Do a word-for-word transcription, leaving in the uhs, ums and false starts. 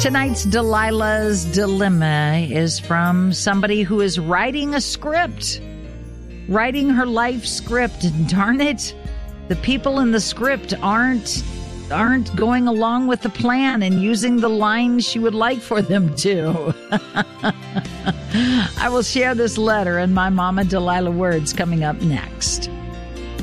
Tonight's Delilah's Dilemma is from somebody who is writing a script, writing her life script. And darn it, the people in the script aren't aren't going along with the plan and using the lines she would like for them to. I will share this letter and my Mama Delilah words coming up next.